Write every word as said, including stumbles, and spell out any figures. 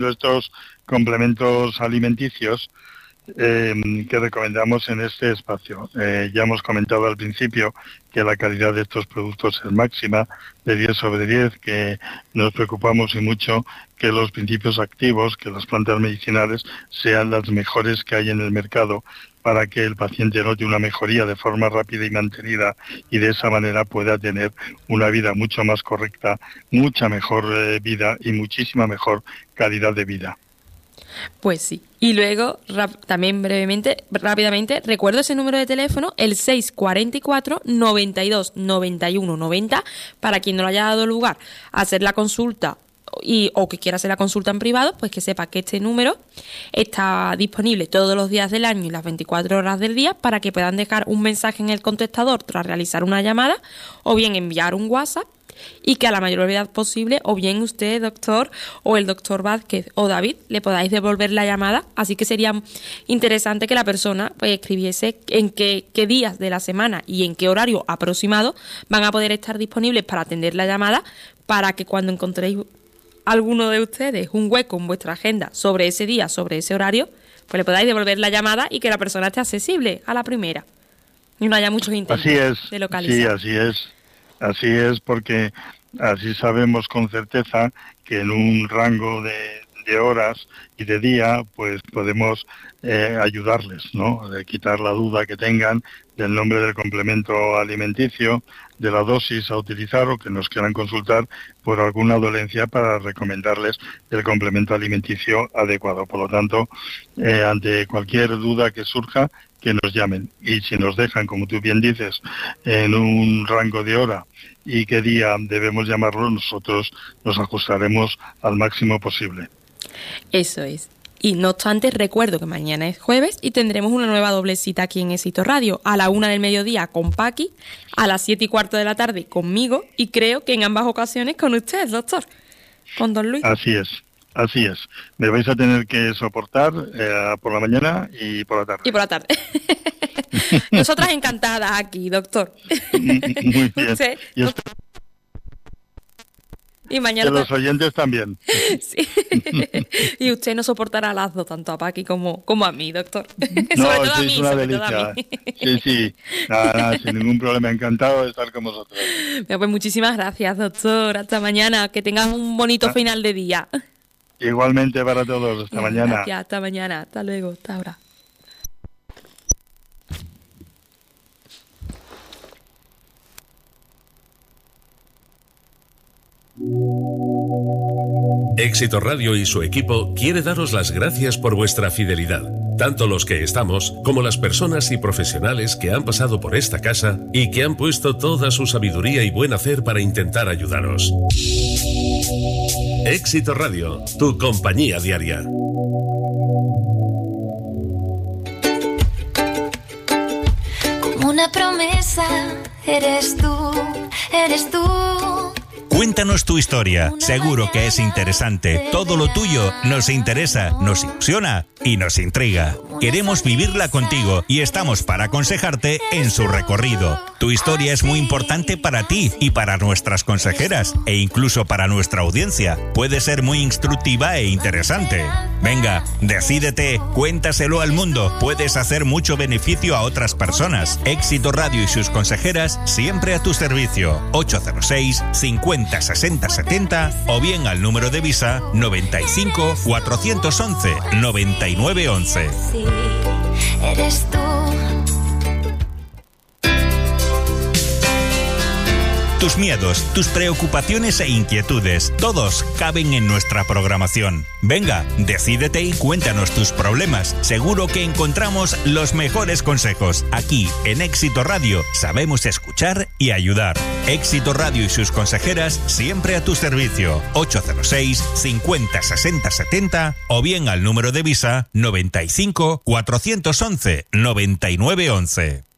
estos complementos alimenticios eh, que recomendamos en este espacio. Eh, ya hemos comentado al principio que la calidad de estos productos es máxima, de diez sobre diez, que nos preocupamos y mucho que los principios activos, que las plantas medicinales sean las mejores que hay en el mercado para que el paciente note una mejoría de forma rápida y mantenida y de esa manera pueda tener una vida mucho más correcta, mucha mejor eh, vida y muchísima mejor calidad de vida. Pues sí. Y luego, rap- también brevemente, rápidamente, recuerdo ese número de teléfono, el seis cuatro cuatro, noventa y dos, noventa y uno, noventa, para quien no le haya dado lugar a hacer la consulta y o que quiera hacer la consulta en privado, pues que sepa que este número está disponible todos los días del año y las veinticuatro horas del día para que puedan dejar un mensaje en el contestador tras realizar una llamada o bien enviar un WhatsApp, y que a la mayor brevedad posible, o bien usted, doctor, o el doctor Vázquez o David, le podáis devolver la llamada. Así que sería interesante que la persona pues, escribiese en qué, qué días de la semana y en qué horario aproximado van a poder estar disponibles para atender la llamada, para que cuando encontréis alguno de ustedes un hueco en vuestra agenda sobre ese día, sobre ese horario, pues le podáis devolver la llamada y que la persona esté accesible a la primera y no haya muchos intentos así es, de localizar. Sí, así es. Así es, porque así sabemos con certeza que en un rango de, de horas y de día, pues podemos eh, ayudarles, ¿no? De quitar la duda que tengan del nombre del complemento alimenticio, de la dosis a utilizar o que nos quieran consultar por alguna dolencia para recomendarles el complemento alimenticio adecuado. Por lo tanto, eh, ante cualquier duda que surja, que nos llamen. Y si nos dejan, como tú bien dices, en un rango de hora y qué día debemos llamarlo, nosotros nos ajustaremos al máximo posible. Eso es. Y no obstante, recuerdo que mañana es jueves y tendremos una nueva doble cita aquí en Éxito Radio, a la una del mediodía con Paqui, a las siete y cuarto de la tarde conmigo y creo que en ambas ocasiones con usted, doctor, con don Luis. Así es. Así es. Me vais a tener que soportar eh, por la mañana y por la tarde. Y por la tarde. Nosotras encantadas aquí, doctor. Muy bien. Usted, y, esto... y mañana... Que los oyentes también. Sí. Y usted no soportará a las dos, tanto a Paqui como, como a mí, doctor. No, sobre todo a sois mí, una sobre delicia. todo a mí. Sí, sí. Nada, nada, sin ningún problema. Encantado de estar con vosotros. Bueno, pues muchísimas gracias, doctor. Hasta mañana. Que tengas un bonito ah. final de día. Igualmente para todos. Hasta Gracias, mañana. Gracias, hasta mañana. Hasta luego. Hasta ahora. Éxito Radio y su equipo quiere daros las gracias por vuestra fidelidad, tanto los que estamos como las personas y profesionales que han pasado por esta casa y que han puesto toda su sabiduría y buen hacer para intentar ayudaros. Éxito Radio, tu compañía diaria. Como una promesa, eres tú, eres tú. Cuéntanos tu historia, seguro que es interesante. Todo lo tuyo nos interesa, nos ilusiona y nos intriga. Queremos vivirla contigo y estamos para aconsejarte en su recorrido. Tu historia es muy importante para ti y para nuestras consejeras e incluso para nuestra audiencia. Puede ser muy instructiva e interesante. Venga, decídete, cuéntaselo al mundo. Puedes hacer mucho beneficio a otras personas. Éxito Radio y sus consejeras siempre a tu servicio. ocho cero seis, cincuenta, sesenta, setenta o bien al número de Visa noventa y cinco, cuatrocientos once, noventa y nueve once. Sí, eres tú. Tus miedos, tus preocupaciones e inquietudes, todos caben en nuestra programación. Venga, decídete y cuéntanos tus problemas. Seguro que encontramos los mejores consejos. Aquí, en Éxito Radio, sabemos escuchar y ayudar. Éxito Radio y sus consejeras siempre a tu servicio. ocho cero seis, cincuenta, sesenta, setenta o bien al número de Visa noventa y cinco, cuatrocientos once, noventa y nueve once.